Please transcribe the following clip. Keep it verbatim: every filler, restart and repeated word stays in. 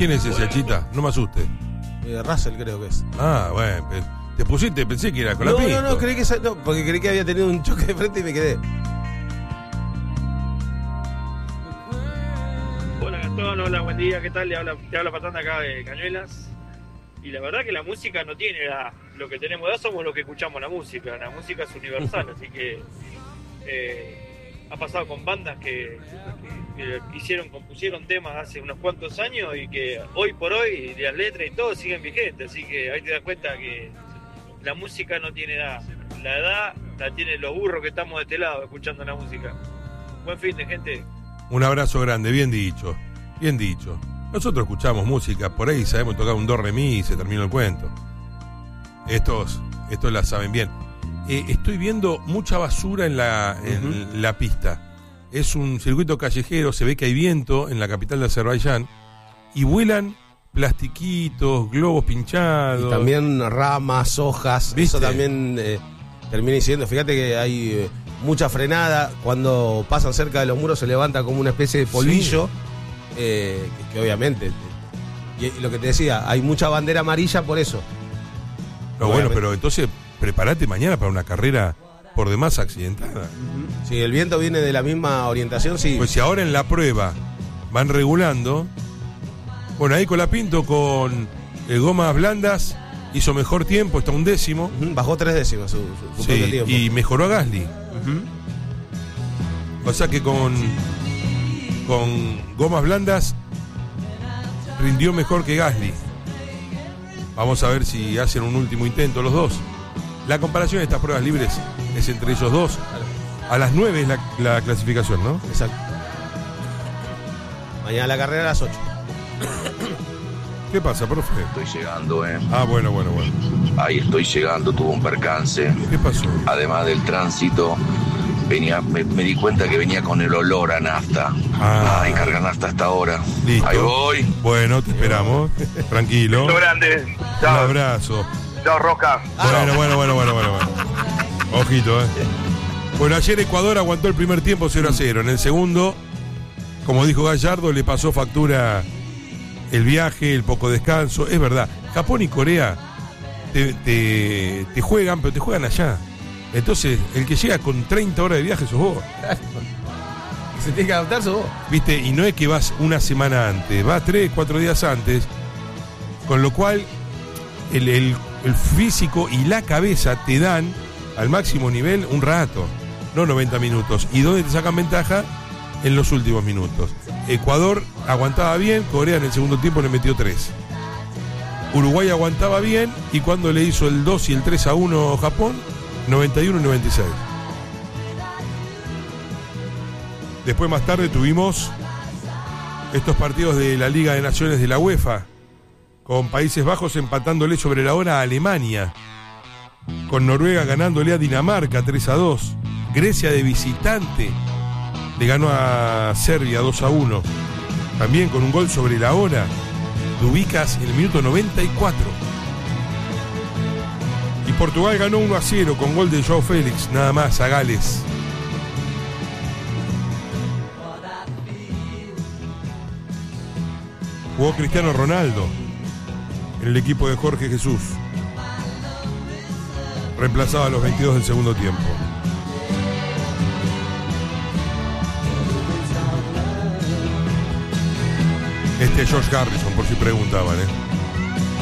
¿Quién es ese, Chita? No me asuste. Eh, Russell creo que es. Ah, bueno, te pusiste, pensé que era con no, la Pinto. No, no, creí que, no, porque creí que había tenido un choque de frente y me quedé. Hola Gastón, hola, buen día, ¿qué tal? Le habla, te habla Patán de acá de Cañuelas. Y la verdad que la música no tiene edad. Lo que tenemos edad somos los que escuchamos la música. La música es universal, así que eh, ha pasado con bandas que, que, que hicieron, compusieron temas hace unos cuantos años y que hoy por hoy las letras y todo siguen vigentes. Así que ahí te das cuenta que la música no tiene edad. La edad la tienen los burros que estamos de este lado escuchando la música. Buen fin de gente. Un abrazo grande, bien dicho, bien dicho. Nosotros escuchamos música, por ahí sabemos tocar un do re mi y se terminó el cuento. Estos, estos la saben bien. Eh, estoy viendo mucha basura en la, en uh-huh. la pista. Es un circuito callejero, se ve que hay viento en la capital de Azerbaiyán y vuelan plastiquitos, globos pinchados. Y también ramas, hojas. ¿Viste? Eso también eh, termina diciendo. Fíjate que hay eh, mucha frenada. Cuando pasan cerca de los muros se levanta como una especie de polvillo. Sí. Eh, que, que obviamente, y, y lo que te decía, hay mucha bandera amarilla por eso. No, bueno, pero entonces prepárate mañana para una carrera por demás accidentada. Uh-huh. Si el viento viene de la misma orientación, sí. Pues si ahora en la prueba van regulando, bueno, ahí Colapinto con eh, gomas blandas hizo mejor tiempo, está un décimo. Uh-huh. Bajó tres décimas su, su, su sí, tiempo. Y mejoró a Gasly. Uh-huh. O sea que con con gomas blandas rindió mejor que Gasly. Vamos a ver si hacen un último intento los dos. La comparación de estas pruebas libres es entre ellos dos. A las nueve es la, la clasificación, ¿no? Exacto. Mañana la carrera a las ocho. ¿Qué pasa, profe? Estoy llegando, eh. Ah, bueno, bueno, bueno. Ahí estoy llegando, tuvo un percance. ¿Qué pasó? Además del tránsito, venía, me, me di cuenta que venía con el olor a nafta. Ah, y cargar nafta hasta ahora. Listo. Ahí voy. Bueno, te esperamos. Tranquilo. Beso grande. Chao. Un abrazo. Chao, Roca. Bueno, bueno, bueno, bueno, bueno, bueno. Ojito, eh. Bueno, ayer Ecuador aguantó el primer tiempo cero a cero. En el segundo, como dijo Gallardo, le pasó factura el viaje, el poco descanso. Es verdad, Japón y Corea te, te, te juegan, pero te juegan allá. Entonces, el que llega con treinta horas de viaje sos vos. Se tiene que adaptar, sos vos. ¿Viste? Y no es que vas una semana antes, vas tres, cuatro días antes. Con lo cual, el, el, el físico y la cabeza te dan al máximo nivel un rato, no noventa minutos. ¿Y dónde te sacan ventaja? En los últimos minutos. Ecuador aguantaba bien, Corea en el segundo tiempo le metió tres. Uruguay aguantaba bien y cuando le hizo el dos y el tres a uno Japón, noventa y uno y noventa y seis. Después más tarde tuvimos estos partidos de la Liga de Naciones de la UEFA, con Países Bajos empatándole sobre la hora a Alemania, con Noruega ganándole a Dinamarca tres a dos, Grecia de visitante le ganó a Serbia dos a uno, también con un gol sobre la hora, Dubicas en el minuto noventa y cuatro. Y Portugal ganó uno a cero con gol de Joao Félix, nada más, a Gales. Jugó Cristiano Ronaldo en el equipo de Jorge Jesús, reemplazado a los veintidós del segundo tiempo. Este es George Harrison, por si preguntaban, ¿eh?